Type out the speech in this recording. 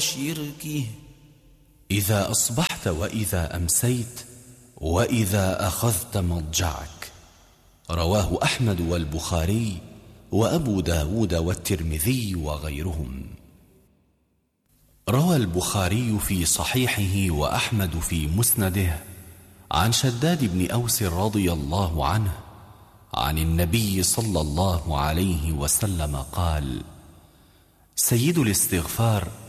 شركه إذا أصبحت وإذا أمسيت وإذا أخذت مضجعك. رواه أحمد والبخاري وأبو داود والترمذي وغيرهم. روى البخاري في صحيحه وأحمد في مسنده عن شداد بن أوس رضي الله عنه عن النبي صلى الله عليه وسلم قال: سيد الاستغفار